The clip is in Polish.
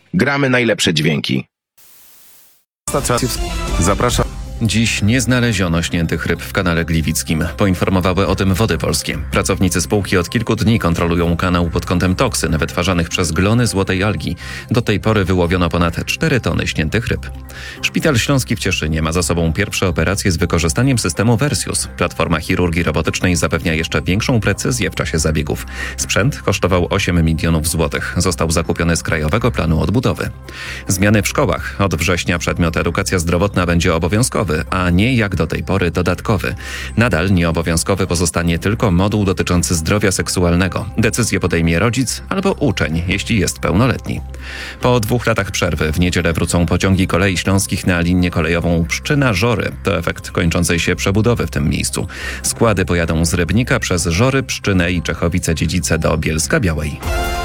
Gramy najlepsze dźwięki. Zapraszam. Dziś nie znaleziono śniętych ryb w kanale Gliwickim. Poinformowały o tym Wody Polskie. Pracownicy spółki od kilku dni kontrolują kanał pod kątem toksyn wytwarzanych przez glony złotej algi. Do tej pory wyłowiono ponad 4 tony śniętych ryb. Szpital Śląski w Cieszynie ma za sobą pierwsze operacje z wykorzystaniem systemu Versius. Platforma chirurgii robotycznej zapewnia jeszcze większą precyzję w czasie zabiegów. Sprzęt kosztował 8 milionów złotych. Został zakupiony z Krajowego Planu Odbudowy. Zmiany w szkołach. Od września przedmiot edukacja zdrowotna będzie obowiązkowy, a nie jak do tej pory dodatkowy. Nadal nieobowiązkowy pozostanie tylko moduł dotyczący zdrowia seksualnego. Decyzję podejmie rodzic albo uczeń, jeśli jest pełnoletni. Po 2 latach przerwy w niedzielę wrócą pociągi kolei śląskich na linię kolejową Pszczyna-Żory. To efekt kończącej się przebudowy w tym miejscu. Składy pojadą z Rybnika przez Żory, Pszczynę i Czechowice-Dziedzice do Bielska-Białej.